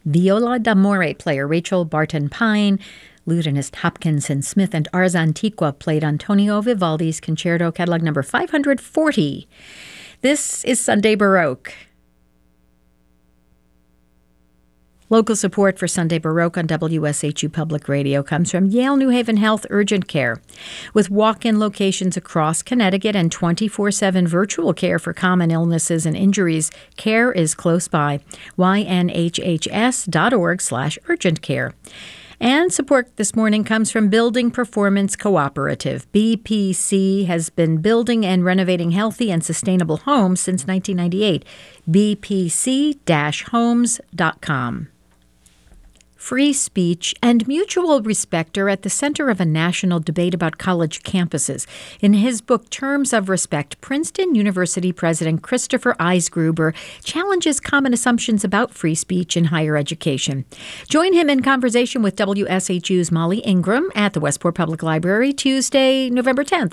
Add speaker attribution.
Speaker 1: Viola d'Amore player Rachel Barton Pine, lutenist Hopkinson Smith, and Ars Antiqua played Antonio Vivaldi's Concerto Catalog number 540. This is Sunday Baroque. Local support for Sunday Baroque on WSHU Public Radio comes from Yale New Haven Health Urgent Care. With walk-in locations across Connecticut and 24/7 virtual care for common illnesses and injuries, care is close by. ynhhs.org/urgent care. And support this morning comes from Building Performance Cooperative. BPC has been building and renovating healthy and sustainable homes since 1998. bpc-homes.com. Free speech and mutual respect are at the center of a national debate about college campuses. In his book, Terms of Respect, Princeton University President Christopher Eisgruber challenges common assumptions about free speech in higher education. Join him in conversation with WSHU's Molly Ingram at the Westport Public Library Tuesday, November 10th.